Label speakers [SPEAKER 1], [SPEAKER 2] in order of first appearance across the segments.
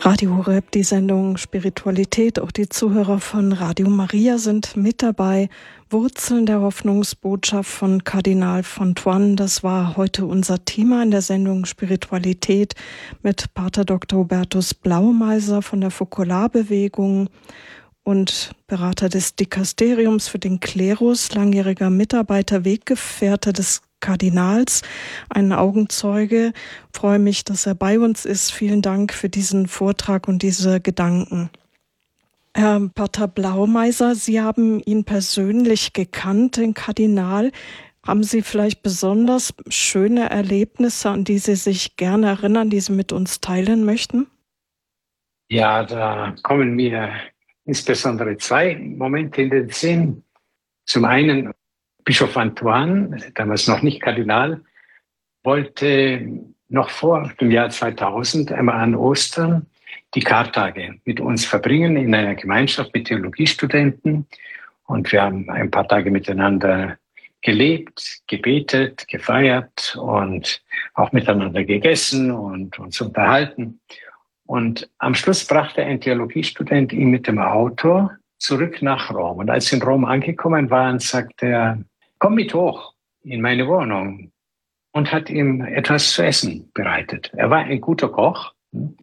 [SPEAKER 1] Radio Horeb, die Sendung Spiritualität. Auch die Zuhörer von Radio Maria sind mit dabei. Wurzeln der Hoffnungsbotschaft von Kardinal Fontouane, das war heute unser Thema in der Sendung Spiritualität mit Pater Dr. Hubertus Blaumeiser von der Fokularbewegung und Berater des Dikasteriums für den Klerus, langjähriger Mitarbeiter, Weggefährte des Kardinals, ein Augenzeuge. Ich freue mich, dass er bei uns ist. Vielen Dank für diesen Vortrag und diese Gedanken. Herr Pater Blaumeiser, Sie haben ihn persönlich gekannt, den Kardinal. Haben Sie vielleicht besonders schöne Erlebnisse, an die Sie sich gerne erinnern, die Sie mit uns teilen möchten?
[SPEAKER 2] Ja, da kommen mir insbesondere zwei Momente in den Sinn. Zum einen, Bischof Antoine, damals noch nicht Kardinal, wollte noch vor dem Jahr 2000 einmal an Ostern die Kartage mit uns verbringen in einer Gemeinschaft mit Theologiestudenten. Und wir haben ein paar Tage miteinander gelebt, gebetet, gefeiert und auch miteinander gegessen und uns unterhalten. Und am Schluss brachte ein Theologiestudent ihn mit dem Auto zurück nach Rom. Und als sie in Rom angekommen waren, sagte er, komm mit hoch in meine Wohnung, und hat ihm etwas zu essen bereitet. Er war ein guter Koch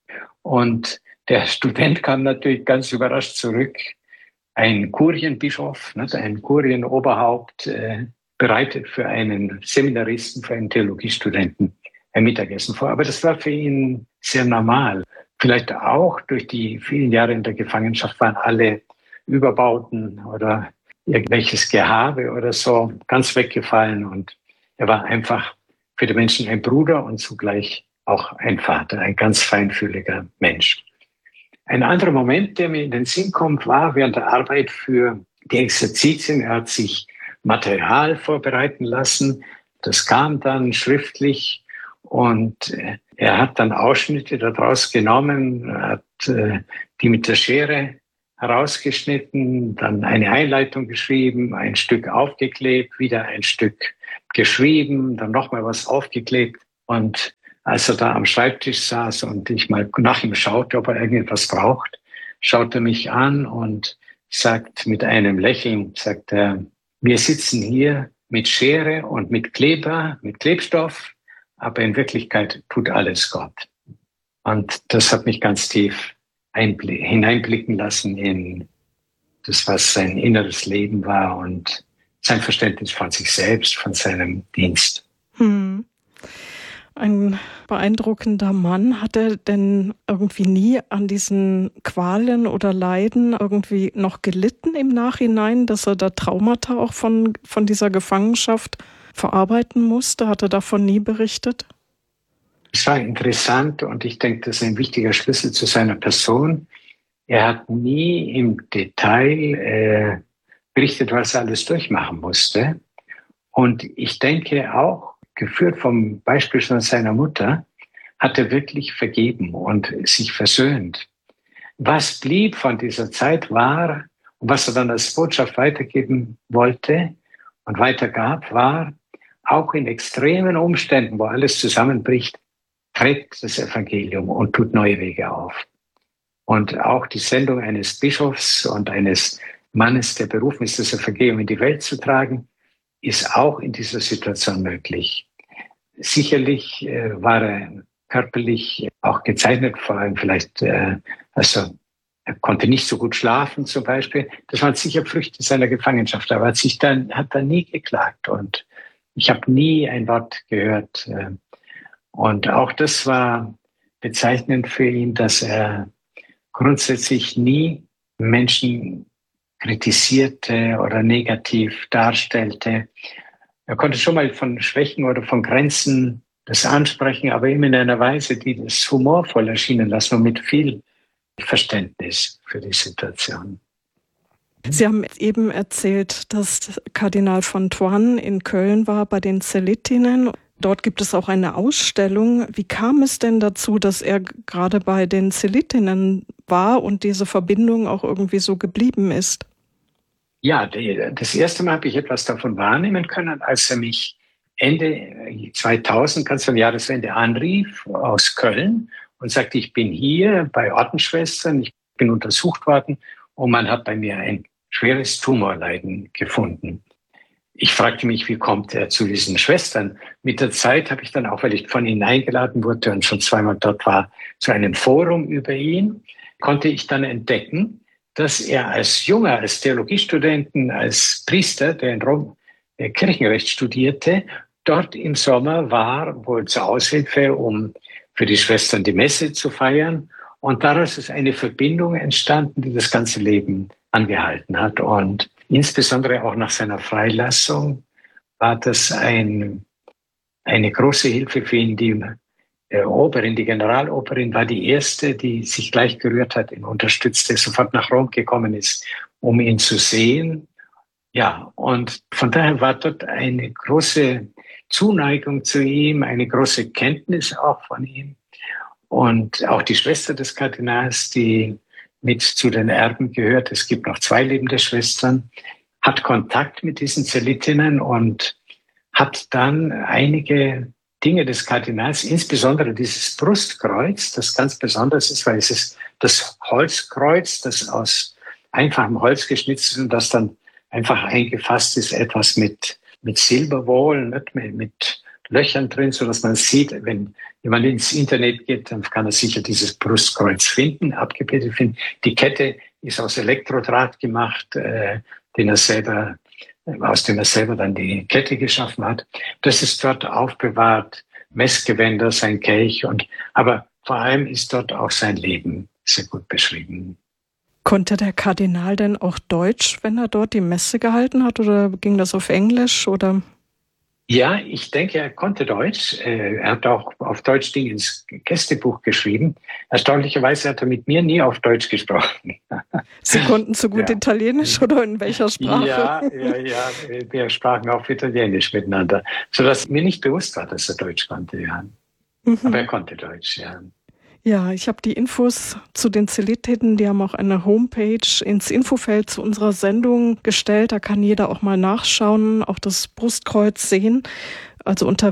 [SPEAKER 2] und der Student kam natürlich ganz überrascht zurück. Ein Kurienbischof, ein Kurienoberhaupt, bereitet für einen Seminaristen, für einen Theologiestudenten ein Mittagessen vor. Aber das war für ihn sehr normal. Vielleicht auch durch die vielen Jahre in der Gefangenschaft waren alle Überbauten oder irgendwelches Gehabe oder so ganz weggefallen. Und er war einfach für die Menschen ein Bruder und zugleich auch ein Vater, ein ganz feinfühliger Mensch. Ein anderer Moment, der mir in den Sinn kommt, war während der Arbeit für die Exerzitien. Er hat sich Material vorbereiten lassen. Das kam dann schriftlich und er hat dann Ausschnitte daraus genommen, hat die mit der Schere herausgeschnitten, dann eine Einleitung geschrieben, ein Stück aufgeklebt, wieder ein Stück geschrieben, dann nochmal was aufgeklebt. Und als er da am Schreibtisch saß und ich mal nach ihm schaute, ob er irgendetwas braucht, schaut er mich an und sagt mit einem Lächeln, sagt er, wir sitzen hier mit Schere und mit Kleber, mit Klebstoff, aber in Wirklichkeit tut alles Gott. Und das hat mich ganz tief hineinblicken lassen in das, was sein inneres Leben war und sein Verständnis von sich selbst, von seinem Dienst.
[SPEAKER 1] Ein beeindruckender Mann. Hat er denn irgendwie nie an diesen Qualen oder Leiden irgendwie noch gelitten im Nachhinein, dass er da Traumata auch von dieser Gefangenschaft verarbeiten musste? Hat er davon nie berichtet?
[SPEAKER 2] Es war interessant und ich denke, das ist ein wichtiger Schlüssel zu seiner Person. Er hat nie im Detail berichtet, was er alles durchmachen musste. Und ich denke auch, geführt vom Beispiel von seiner Mutter, hat er wirklich vergeben und sich versöhnt. Was blieb von dieser Zeit war, und was er dann als Botschaft weitergeben wollte und weitergab, war, auch in extremen Umständen, wo alles zusammenbricht, trägt das Evangelium und tut neue Wege auf. Und auch die Sendung eines Bischofs und eines Mannes, der berufen ist, das Evangelium in die Welt zu tragen, ist auch in dieser Situation möglich. Sicherlich war er körperlich auch gezeichnet, vor allem vielleicht, er konnte nicht so gut schlafen zum Beispiel. Das waren sicher Früchte seiner Gefangenschaft, aber hat er nie geklagt und ich habe nie ein Wort gehört. Und auch das war bezeichnend für ihn, dass er grundsätzlich nie Menschen kritisierte oder negativ darstellte. Er konnte schon mal von Schwächen oder von Grenzen das ansprechen, aber immer in einer Weise, die das humorvoll erschienen lassen und mit viel Verständnis für die Situation.
[SPEAKER 1] Sie haben eben erzählt, dass Kardinal Fontouane in Köln war bei den Cellitinnen. Dort gibt es auch eine Ausstellung. Wie kam es denn dazu, dass er gerade bei den Cellitinnen war und diese Verbindung auch irgendwie so geblieben ist?
[SPEAKER 2] Ja, das erste Mal habe ich etwas davon wahrnehmen können, als er mich Ende 2000, ganz am Jahresende, anrief aus Köln und sagte, ich bin hier bei Ordensschwestern, ich bin untersucht worden und man hat bei mir ein schweres Tumorleiden gefunden. Ich fragte mich, wie kommt er zu diesen Schwestern? Mit der Zeit habe ich dann auch, weil ich von ihnen eingeladen wurde und schon zweimal dort war, zu einem Forum über ihn, konnte ich dann entdecken, dass er als Junger, als Theologiestudenten, als Priester, der in Rom Kirchenrecht studierte, dort im Sommer war, wohl zur Aushilfe, um für die Schwestern die Messe zu feiern. Und daraus ist eine Verbindung entstanden, die das ganze Leben angehalten hat. Und insbesondere auch nach seiner Freilassung war das eine große Hilfe für ihn. Die Oberin, die Generaloberin, war die erste, die sich gleich gerührt hat, ihn unterstützte, sofort nach Rom gekommen ist, um ihn zu sehen. Ja, und von daher war dort eine große Zuneigung zu ihm, eine große Kenntnis auch von ihm. Und auch die Schwester des Kardinals, die mit zu den Erben gehört, es gibt noch 2 lebende Schwestern, hat Kontakt mit diesen Zelitinnen und hat dann einige Dinge des Kardinals, insbesondere dieses Brustkreuz, das ganz besonders ist, weil es ist das Holzkreuz, das aus einfachem Holz geschnitzt ist und das dann einfach eingefasst ist, etwas mit Silberwohlen, mit Löchern drin, so dass man sieht, wenn jemand ins Internet geht, dann kann er sicher dieses Brustkreuz finden, abgebildet finden. Die Kette ist aus Elektrodraht gemacht, aus dem er selber dann die Kette geschaffen hat. Das ist dort aufbewahrt, Messgewänder, sein Kelch aber vor allem ist dort auch sein Leben sehr gut beschrieben.
[SPEAKER 1] Konnte der Kardinal denn auch Deutsch, wenn er dort die Messe gehalten hat, oder ging das auf Englisch, oder?
[SPEAKER 2] Ja, ich denke, er konnte Deutsch. Er hat auch auf Deutsch Dinge ins Gästebuch geschrieben. Erstaunlicherweise hat er mit mir nie auf Deutsch gesprochen.
[SPEAKER 1] Sie konnten so gut Italienisch, oder in welcher Sprache?
[SPEAKER 2] Ja, wir sprachen auch Italienisch miteinander, sodass mir nicht bewusst war, dass er Deutsch konnte, ja. Aber er konnte Deutsch, ja.
[SPEAKER 1] Ja, ich habe die Infos zu den Zelitinnen, die haben auch eine Homepage ins Infofeld zu unserer Sendung gestellt. Da kann jeder auch mal nachschauen, auch das Brustkreuz sehen. Also unter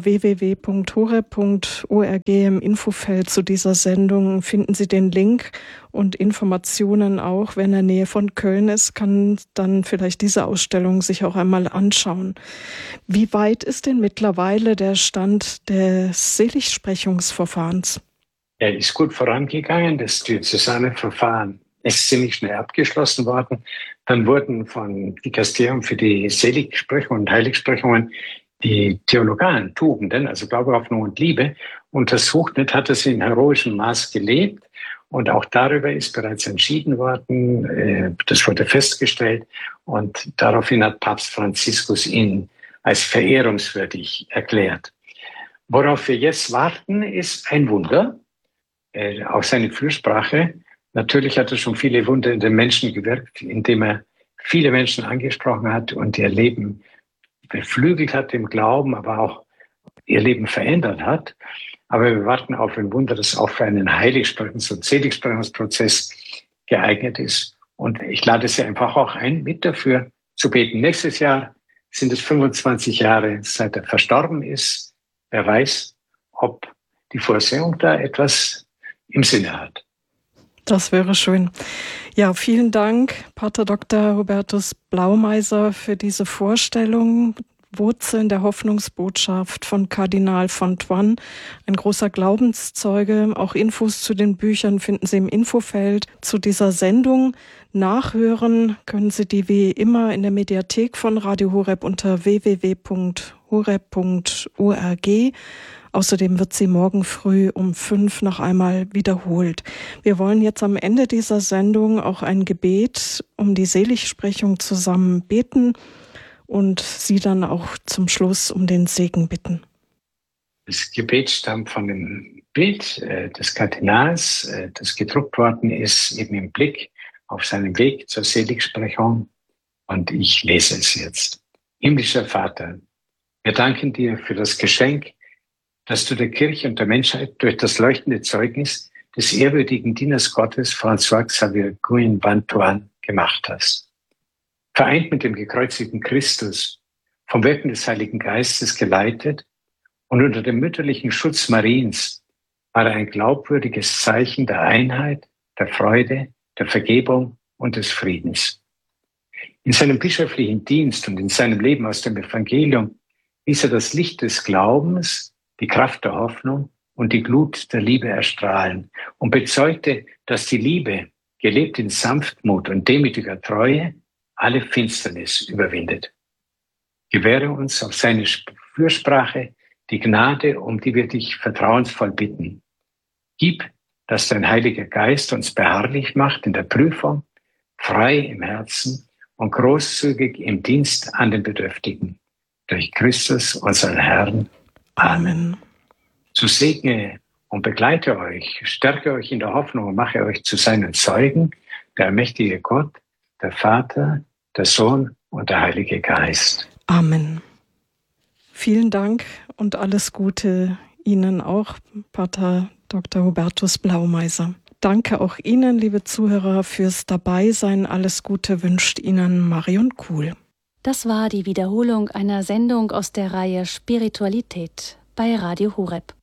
[SPEAKER 1] www.horeb.org im Infofeld zu dieser Sendung finden Sie den Link und Informationen auch. Wer in der Nähe von Köln ist, kann dann vielleicht diese Ausstellung sich auch einmal anschauen. Wie weit ist denn mittlerweile der Stand des Seligsprechungsverfahrens?
[SPEAKER 2] Er ist gut vorangegangen. Das diözesane Verfahren ist ziemlich schnell abgeschlossen worden. Dann wurden von Dikasterium für die Seligsprechungen und Heiligsprechungen die theologalen Tugenden, also Glaube, Hoffnung und Liebe, untersucht. Nicht hat er sie in heroischem Maß gelebt. Und auch darüber ist bereits entschieden worden. Das wurde festgestellt. Und daraufhin hat Papst Franziskus ihn als verehrungswürdig erklärt. Worauf wir jetzt warten, ist ein Wunder. Auch seine Fürsprache. Natürlich hat er schon viele Wunder in den Menschen gewirkt, indem er viele Menschen angesprochen hat und ihr Leben beflügelt hat im Glauben, aber auch ihr Leben verändert hat. Aber wir warten auf ein Wunder, das auch für einen Heiligsprechungs- und Seligsprechungsprozess geeignet ist. Und ich lade Sie einfach auch ein, mit dafür zu beten. Nächstes Jahr sind es 25 Jahre, seit er verstorben ist. Wer weiß, ob die Vorsehung da etwas im Sinne hat.
[SPEAKER 1] Das wäre schön. Ja, vielen Dank, Pater Dr. Hubertus Blaumeiser, für diese Vorstellung. Wurzeln der Hoffnungsbotschaft von Kardinal Fontoine, ein großer Glaubenszeuge. Auch Infos zu den Büchern finden Sie im Infofeld zu dieser Sendung. Nachhören können Sie die wie immer in der Mediathek von Radio Horeb unter www.horeb.org. Außerdem wird sie morgen früh um 5 noch einmal wiederholt. Wir wollen jetzt am Ende dieser Sendung auch ein Gebet um die Seligsprechung zusammen beten und Sie dann auch zum Schluss um den Segen bitten.
[SPEAKER 2] Das Gebet stammt von dem Bild des Kardinals, das gedruckt worden ist, eben im Blick auf seinen Weg zur Seligsprechung. Und ich lese es jetzt. Himmlischer Vater, wir danken dir für das Geschenk, dass du der Kirche und der Menschheit durch das leuchtende Zeugnis des ehrwürdigen Dieners Gottes François Xavier Gouin-Bantoine gemacht hast. Vereint mit dem gekreuzigten Christus, vom Wirken des Heiligen Geistes geleitet und unter dem mütterlichen Schutz Mariens war er ein glaubwürdiges Zeichen der Einheit, der Freude, der Vergebung und des Friedens. In seinem bischöflichen Dienst und in seinem Leben aus dem Evangelium ließ er das Licht des Glaubens, die Kraft der Hoffnung und die Glut der Liebe erstrahlen und bezeugte, dass die Liebe, gelebt in Sanftmut und demütiger Treue, alle Finsternis überwindet. Gewähre uns auf seine Fürsprache die Gnade, um die wir dich vertrauensvoll bitten. Gib, dass dein Heiliger Geist uns beharrlich macht in der Prüfung, frei im Herzen und großzügig im Dienst an den Bedürftigen. Durch Christus, unseren Herrn. Amen. So segne und begleite euch, stärke euch in der Hoffnung und mache euch zu seinen Zeugen, der allmächtige Gott, der Vater, der Sohn und der Heilige Geist.
[SPEAKER 1] Amen. Vielen Dank und alles Gute Ihnen auch, Pater Dr. Hubertus Blaumeiser. Danke auch Ihnen, liebe Zuhörer, fürs Dabeisein. Alles Gute wünscht Ihnen Marion Kuhl.
[SPEAKER 3] Das war die Wiederholung einer Sendung aus der Reihe Spiritualität bei Radio Horeb.